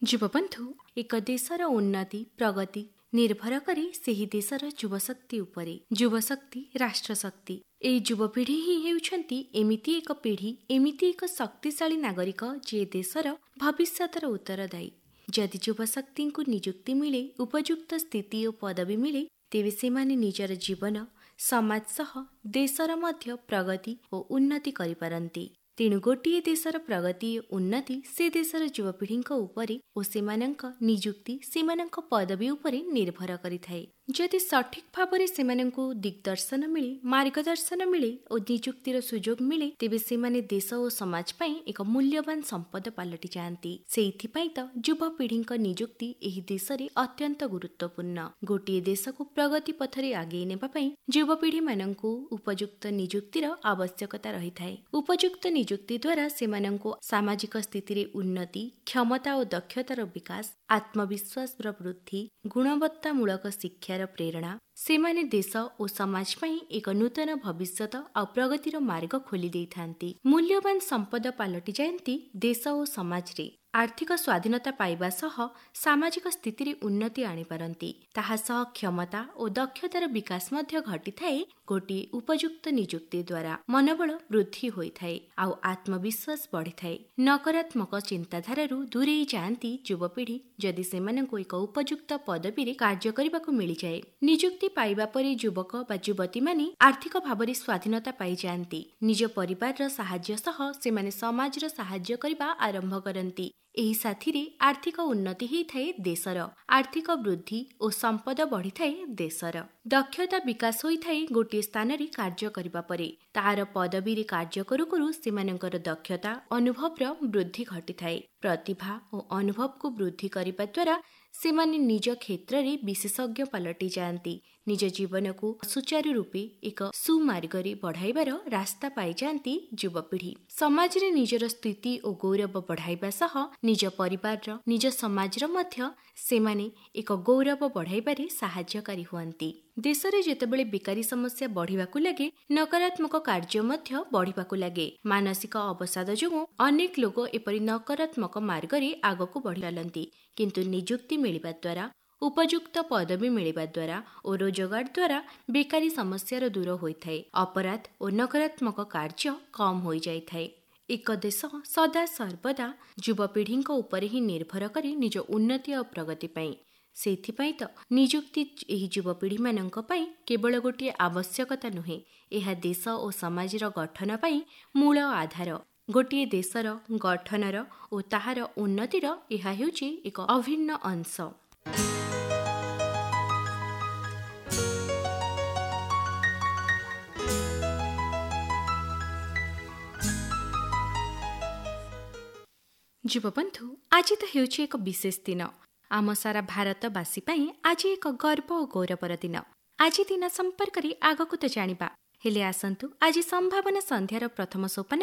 ଯୁବବନ୍ଧୁ, ଏକ ଦେଶର ଉନ୍ନତି ପ୍ରଗତି ନିର୍ଭର କରେ ସେହି ଦେଶର ଯୁବଶକ୍ତି ଉପରେ। ଯୁବଶକ୍ତି ରାଷ୍ଟ୍ରଶକ୍ତି। ଏହି ଯୁବପିଢ଼ି ହିଁ ହେଉଛନ୍ତି ଏମିତି ଏକ ପିଢ଼ି, ଏମିତି ଏକ ଶକ୍ତିଶାଳୀ ନାଗରିକ ଯିଏ ଦେଶର ଭବିଷ୍ୟତର ଉତ୍ତରଦାୟୀ। ଯଦି ଯୁବଶକ୍ତିଙ୍କୁ ନିଯୁକ୍ତି ମିଳେ, ଉପଯୁକ୍ତ ସ୍ଥିତି ଓ ପଦବୀ ମିଳେ, ତେବେ ସେମାନେ ନିଜର ଜୀବନ, ସମାଜ ସହ ଦେଶର ମଧ୍ୟ ପ୍ରଗତି ଓ ଉନ୍ନତି କରିପାରନ୍ତି। ତେଣୁ ଗୋଟିଏ ଦେଶର ପ୍ରଗତି ଓ ଉନ୍ନତି ସେ ଦେଶର ଯୁବପିଢ଼ିଙ୍କ ଉପରେ ଓ ସେମାନଙ୍କ ନିଯୁକ୍ତି ସେମାନଙ୍କ ପଦବୀ ଉପରେ ନିର୍ଭର କରିଥାଏ। ଯଦି ସଠିକ ଭାବରେ ସେମାନଙ୍କୁ ଦିଗ୍ଦର୍ଶନ ମିଳେ, ମାର୍ଗଦର୍ଶନ ମିଳେ ଓ ନିଯୁକ୍ତିର ସୁଯୋଗ ମିଳେ, ତେବେ ସେମାନେ ଦେଶ ଓ ସମାଜ ପାଇଁ ଏକ ମୂଲ୍ୟବାନ ସମ୍ପଦ ପାଲଟି ଯାଆନ୍ତି। ସେଇଥିପାଇଁ ତ ଯୁବପିଢ଼ିଙ୍କ ନିଯୁକ୍ତି ଏହି ଦେଶରେ ଅତ୍ୟନ୍ତ ଗୁରୁତ୍ୱପୂର୍ଣ୍ଣ। ଗୋଟିଏ ଦେଶକୁ ପ୍ରଗତି ପଥରେ ଆଗେଇ ନେବା ପାଇଁ ଯୁବପିଢ଼ିମାନଙ୍କୁ ଉପଯୁକ୍ତ ନିଯୁକ୍ତିର ଆବଶ୍ୟକତା ରହିଥାଏ। ଉପଯୁକ୍ତ ନିଯୁକ୍ତି ଦ୍ୱାରା ସେମାନଙ୍କୁ ସାମାଜିକ ସ୍ଥିତିରେ ଉନ୍ନତି, କ୍ଷମତା ଓ ଦକ୍ଷତାର ବିକାଶ, ଆତ୍ମବିଶ୍ୱାସର ବୃଦ୍ଧି, ଗୁଣବତ୍ତାମୂଳକ ଶିକ୍ଷାର ପ୍ରେରଣା, ସେମାନେ ଦେଶ ଓ ସମାଜ ପାଇଁ ଏକ ନୂତନ ଭବିଷ୍ୟତ ଆଉ ପ୍ରଗତିର ମାର୍ଗ ଖୋଲି ଦେଇଥାନ୍ତି। ମୂଲ୍ୟବାନ ସମ୍ପଦ ପାଲଟି ଯାଆନ୍ତି ଦେଶ ଓ ସମାଜରେ। ଆର୍ଥିକ ସ୍ୱାଧୀନତା ପାଇବା ସହ ସାମାଜିକ ସ୍ଥିତିରେ ଉନ୍ନତି ଆଣିପାରନ୍ତି। ତାହା ସହ କ୍ଷମତା ଓ ଦକ୍ଷତାର ବିକାଶ ମଧ୍ୟ ଘଟିଥାଏ। ଗୋଟିଏ ଉପଯୁକ୍ତ ନିଯୁକ୍ତି ଦ୍ୱାରା ମନୋବଳ ବୃଦ୍ଧି ହୋଇଥାଏ ଆଉ ଆତ୍ମବିଶ୍ୱାସ ବଢ଼ିଥାଏ। ନକାରାତ୍ମକ ଚିନ୍ତାଧାରାରୁ ଦୂରେଇ ଯାଆନ୍ତି ଯୁବପିଢ଼ି ଯଦି ସେମାନଙ୍କୁ ଏକ ଉପଯୁକ୍ତ ପଦବୀରେ କାର୍ଯ୍ୟ କରିବାକୁ ମିଳିଯାଏ। ନିଯୁକ୍ତି ପାଇବା ପରେ ଯୁବକ ବା ଯୁବତୀମାନେ ଆର୍ଥିକ ଭାବରେ ସ୍ୱାଧୀନତା ପାଇଯାଆନ୍ତି। ନିଜ ପରିବାରର ସାହାଯ୍ୟ ସହ ସେମାନେ ସମାଜର ସାହାଯ୍ୟ କରିବା ଆରମ୍ଭ କରନ୍ତି। ଏହି ସାଥିରେ ଆର୍ଥିକ ଉନ୍ନତି ହୋଇଥାଏ ଦେଶର। ଆର୍ଥିକ ବୃଦ୍ଧି ଓ ସମ୍ପଦ ବଢ଼ିଥାଏ ଦେଶର। ଦକ୍ଷତା ବିକାଶ ହୋଇଥାଏ ଗୋଟିଏ ସ୍ଥାନରେ କାର୍ଯ୍ୟ କରିବା ପରେ। ତାହାର ପଦବୀରେ କାର୍ଯ୍ୟ କରୁ କରୁ ସେମାନଙ୍କର ଦକ୍ଷତା ଅନୁଭବର ବୃଦ୍ଧି ଘଟିଥାଏ। ପ୍ରତିଭା ଓ ଅନୁଭବକୁ ବୃଦ୍ଧି କରିବା ଦ୍ୱାରା ସେମାନେ ନିଜ କ୍ଷେତ୍ରରେ ବିଶେଷଜ୍ଞ ପାଲଟି ଯାଆନ୍ତି। ନିଜ ଜୀବନକୁ ସୁଚାରୁ ରୂପେ ଏକ ସୁମାର୍ଗରେ ବଢ଼ାଇବାର ରାସ୍ତା ପାଇଯାଆନ୍ତି ଯୁବପିଢ଼ି। ସମାଜରେ ନିଜର ସ୍ଥିତି ଓ ଗୌରବ ବଢ଼ାଇବା ସହ ନିଜ ପରିବାରର, ନିଜ ସମାଜର ମଧ୍ୟ ସେମାନେ ଏକ ଗୌରବ ବଢ଼ାଇବାରେ ସାହାଯ୍ୟକାରୀ ହୁଅନ୍ତି। ଦେଶରେ ଯେତେବେଳେ ବେକାରୀ ସମସ୍ୟା ବଢ଼ିବାକୁ ଲାଗେ, ନକାରାତ୍ମକ କାର୍ଯ୍ୟ ମଧ୍ୟ ବଢ଼ିବାକୁ ଲାଗେ। ମାନସିକ ଅବସାଦ ଯୋଗୁଁ ଅନେକ ଲୋକ ଏପରି ନକାରାତ୍ମକ ମାର୍ଗରେ ଆଗକୁ ବଢ଼ି ଚାଲନ୍ତି। କିନ୍ତୁ ନିଯୁକ୍ତି ମିଳିବା ଦ୍ୱାରା, ଉପଯୁକ୍ତ ପଦବୀ ମିଳିବା ଦ୍ୱାରା ଓ ରୋଜଗାର ଦ୍ୱାରା ବେକାରୀ ସମସ୍ୟାର ଦୂର ହୋଇଥାଏ। ଅପରାଧ ଓ ନକାରାତ୍ମକ କାର୍ଯ୍ୟ କମ୍ ହୋଇଯାଇଥାଏ। ଏକ ଦେଶ ସଦା ସର୍ବଦା ଯୁବପିଢ଼ିଙ୍କ ଉପରେ ହିଁ ନିର୍ଭର କରେ ନିଜ ଉନ୍ନତି ଆଉ ପ୍ରଗତି ପାଇଁ। ସେଇଥିପାଇଁ ତ ନିଯୁକ୍ତି ଏହି ଯୁବପିଢ଼ିମାନଙ୍କ ପାଇଁ କେବଳ ଗୋଟିଏ ଆବଶ୍ୟକତା ନୁହେଁ, ଏହା ଦେଶ ଓ ସମାଜର ଗଠନ ପାଇଁ ମୂଳ ଆଧାର। ଗୋଟିଏ ଦେଶର ଗଠନର ଓ ତାହାର ଉନ୍ନତିର ଏହା ହେଉଛି ଏକ ଅଭିନ୍ନ ଅଂଶ। ଯୁବବନ୍ଧୁ, ଆଜି ତ ହେଉଛି ଏକ ବିଶେଷ ଦିନ। ଆମ ସାରା ଭାରତବାସୀ ପାଇଁ ଆଜି ଏକ ଗର୍ବ ଓ ଗୌରବର ଦିନ। ଆଜି ଦିନ ସମ୍ପର୍କରେ ଆଗକୁ ତ ଜାଣିବା, ହେଲେ ଆସନ୍ତୁ ଆଜି ସମ୍ଭାବନା ସନ୍ଧ୍ୟାର ପ୍ରଥମ ସୋପାନ